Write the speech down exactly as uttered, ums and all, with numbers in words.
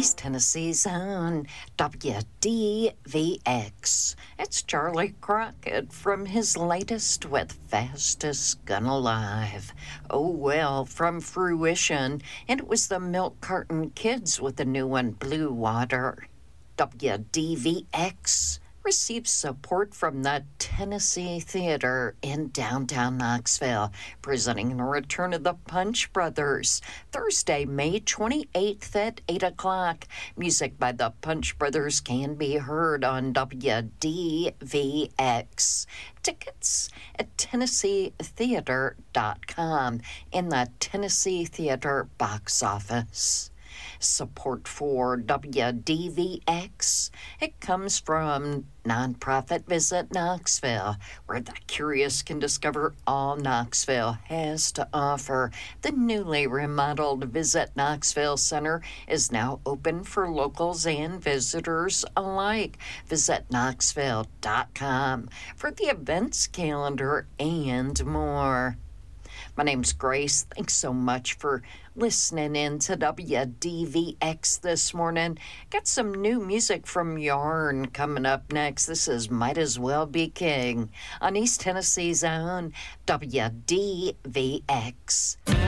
East Tennessee's own W D V X. It's Charlie Crockett from his latest with Fastest Gun Alive. Oh well, from fruition, and it was the Milk Carton Kids with the new one, Blue Water. W D V X receives support from the Tennessee Theater in downtown Knoxville, presenting the return of the Punch Brothers, Thursday, May twenty-eighth at eight o'clock. Music by the Punch Brothers can be heard on W D V X. Tickets at tennessee theater dot com in the Tennessee Theater box office. Support for W D V X, it comes from nonprofit Visit Knoxville, where the curious can discover all Knoxville has to offer. The newly remodeled Visit Knoxville Center is now open for locals and visitors alike. Visit knoxville dot com for the events calendar and more. My name's Grace. Thanks so much for listening in to W D V X this morning. Got some new music from Yarn coming up next. This is Might As Well Be King on East Tennessee's own W D V X.